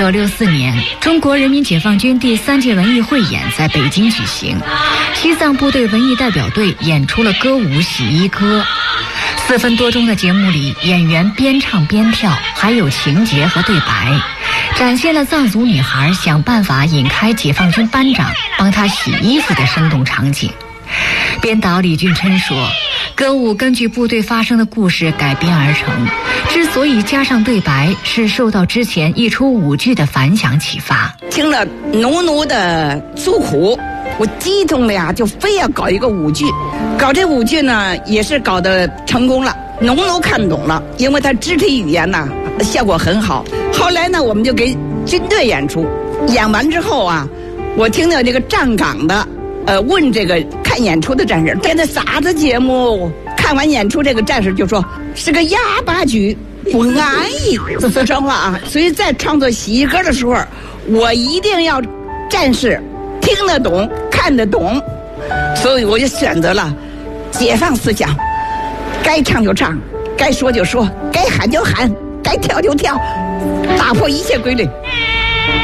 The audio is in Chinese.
1964年，中国人民解放军第3届文艺汇演在北京举行，西藏部队文艺代表队演出了歌舞《洗衣歌》。4分多钟的节目里，演员边唱边跳，还有情节和对白，展现了藏族女孩想办法引开解放军班长帮她洗衣服的生动场景。编导李俊琛说，歌舞根据部队发生的故事改编而成，之所以加上对白，是受到之前一出舞剧的反响启发。 听了浓浓的诉苦，我激动的呀，就非要搞一个舞剧。搞这舞剧呢，也是搞得成功了，农都看懂了，因为他肢体语言呢效果很好。后来呢，我们就给军队演出，演完之后啊，我听到这个站岗的问这个看演出的战士，这是啥子节目？看完演出，这个战士就说是个哑巴剧，不安逸，这四川话啊。所以在创作洗衣歌的时候，我一定要战士听得懂、看得懂，所以我就选择了解放思想，该唱就唱，该说就说，该喊就喊，该跳就跳，打破一切规律。